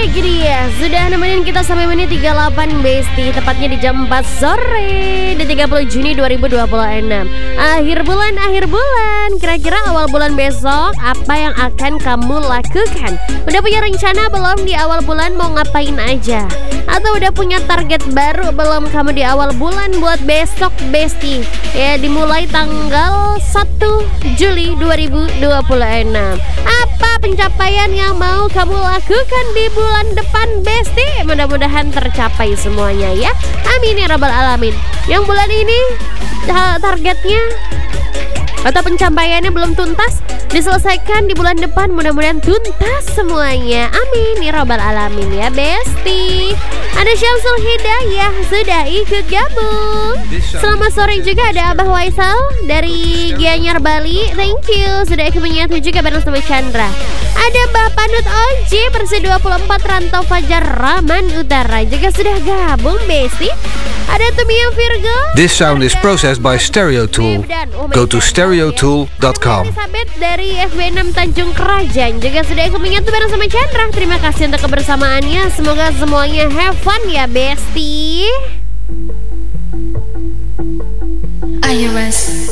Ini dia, sudah nemenin kita sampai menit 38 Besti. Tepatnya di jam 4 sore di 30 Juni 2026. Akhir bulan. Kira-kira awal bulan besok apa yang akan kamu lakukan? Udah punya rencana belum di awal bulan mau ngapain aja? Atau udah punya target baru belum kamu di awal bulan buat besok Besti? Ya, dimulai tanggal 1 Juli 2026. Apa pencapaian yang mau kamu lakukan di bulan depan Besti? Mudah-mudahan tercapai semuanya ya. Amin ya rabbal alamin. Yang bulan ini targetnya atau pencapaiannya belum tuntas, diselesaikan di bulan depan, mudah-mudahan tuntas semuanya. Amin ya rabbal alamin ya Besti. Ada Syamsul Hidayah sudah ikut gabung. Selamat sore juga ada Abah Waisal dari Gianyar Bali. Thank you sudah ikut menyatu juga bareng sama Chandra. Ada Mbah Panut Oji versi 24 Rantau Fajar Raman Utara juga sudah gabung Besti. Ada Tumia Virgo. This sound is processed by Stereo Tool. Go to stereotool.com. Elizabeth dari FB6 Tanjung Kerajaan juga sudah ikut menyatu bareng sama Chandra. Terima kasih untuk kebersamaannya. Semoga semuanya have fun ya Besti. Ayo mas.